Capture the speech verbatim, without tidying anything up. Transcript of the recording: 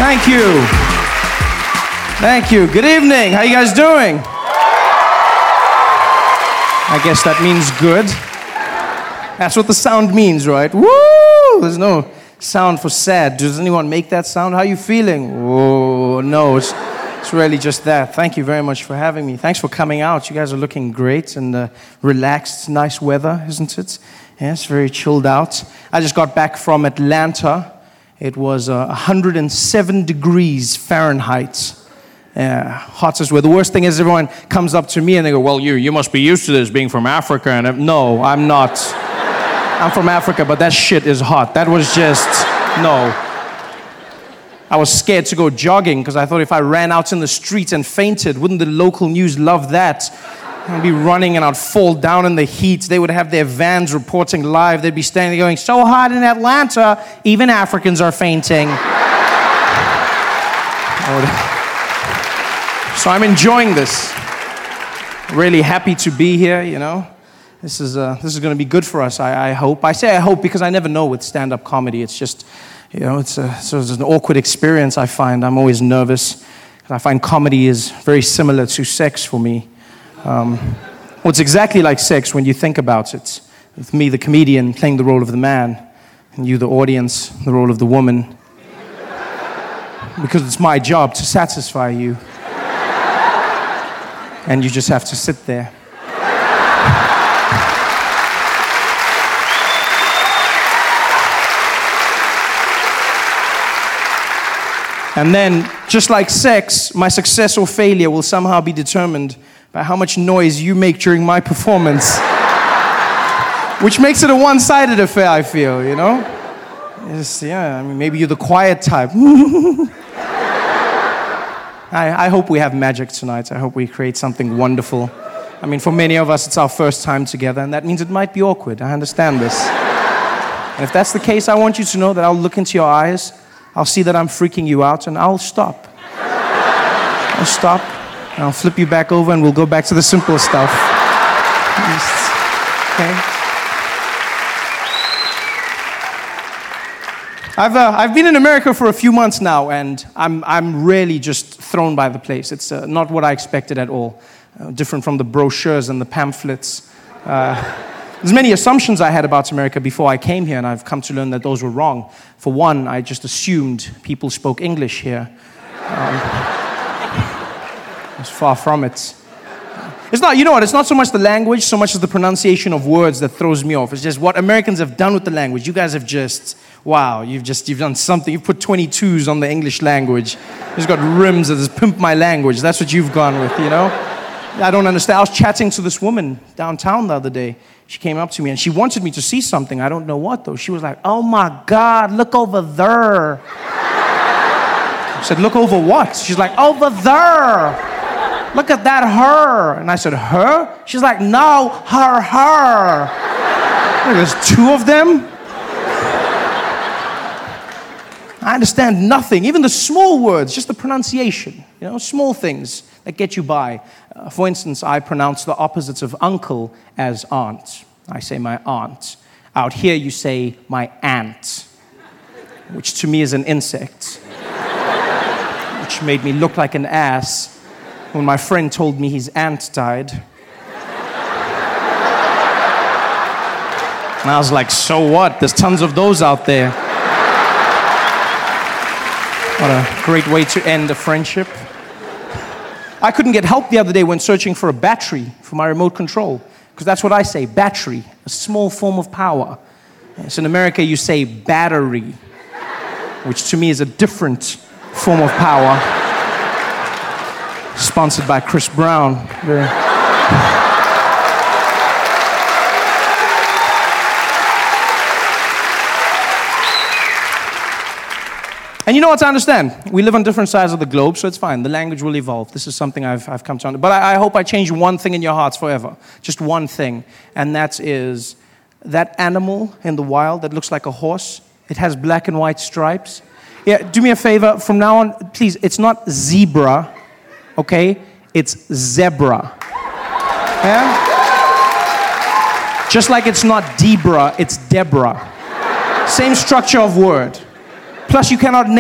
Thank you. Thank you. Good evening. How you guys doing? I guess that means good. That's what the sound means, right? Woo! There's no sound for sad. Does anyone make that sound? How are you feeling? Oh, no. It's, it's really just that. Thank you very much for having me. Thanks for coming out. You guys are looking great and uh, relaxed. Nice weather, isn't it? Yes, very chilled out. I just got back from Atlanta. It was uh, one hundred seven degrees Fahrenheit. Yeah, hottest weather. The worst thing is everyone comes up to me and they go, well, you you must be used to this being from Africa. And I'm, no, I'm not. I'm from Africa, but that shit is hot. That was just, no. I was scared to go jogging because I thought if I ran out in the street and fainted, wouldn't the local news love that? I'd be running and I'd fall down in the heat. They would have their vans reporting live. They'd be standing there going, so hot in Atlanta, even Africans are fainting. So I'm enjoying this. Really happy to be here, you know. This is uh, this is going to be good for us, I, I hope. I say I hope because I never know with stand-up comedy. It's just, you know, it's, a, so it's an awkward experience, I find. I'm always nervous. I find comedy is very similar to sex for me. Um, well, it's exactly like sex when you think about it. With me, the comedian, playing the role of the man, and you, the audience, the role of the woman. Because it's my job to satisfy you. And you just have to sit there. And then, just like sex, my success or failure will somehow be determined by how much noise you make during my performance. Which makes it a one-sided affair, I feel, you know? It's, yeah, I mean, maybe you're the quiet type. I, I hope we have magic tonight. I hope we create something wonderful. I mean, for many of us, it's our first time together, and that means it might be awkward. I understand this. And if that's the case, I want you to know that I'll look into your eyes, I'll see that I'm freaking you out, and I'll stop. I'll stop. And I'll flip you back over and we'll go back to the simple stuff. Okay? I've uh, I've been in America for a few months now, and I'm I'm really just thrown by the place. It's uh, not what I expected at all. Uh, different from the brochures and the pamphlets. Uh, there's many assumptions I had about America before I came here, and I've come to learn that those were wrong. For one, I just assumed people spoke English here. Um, It's far from it. It's not, you know what, it's not so much the language, so much as the pronunciation of words that throws me off. It's just what Americans have done with the language. You guys have just, wow, you've just, you've done something. You've put twenty-twos on the English language. You've got rims that says, pimp my language. That's what you've gone with, you know? I don't understand. I was chatting to this woman downtown the other day. She came up to me and she wanted me to see something. I don't know what, though. She was like, oh my God, look over there. I said, look over what? She's like, over there. Look at that her. And I said, her? She's like, no, her, her. There's two of them? I understand nothing, even the small words, just the pronunciation, you know, small things that get you by. Uh, for instance, I pronounce the opposites of uncle as aunt. I say my aunt. Out here you say my aunt, which to me is an insect, which made me look like an ass when my friend told me his aunt died. And I was like, so what? There's tons of those out there. What a great way to end a friendship. I couldn't get help the other day when searching for a battery for my remote control, because that's what I say, battery, a small form of power. Yes, in America, you say battery, which to me is a different form of power. Sponsored by Chris Brown. Very... And you know what to understand? We live on different sides of the globe, so it's fine. The language will evolve. This is something I've, I've come to understand. But I, I hope I change one thing in your hearts forever. Just one thing. And that is that animal in the wild that looks like a horse. It has black and white stripes. Yeah, do me a favor. From now on, please, it's not zebra. Okay? It's zebra. Yeah? Just like it's not Debra, it's Deborah. Same structure of word. Plus, you cannot name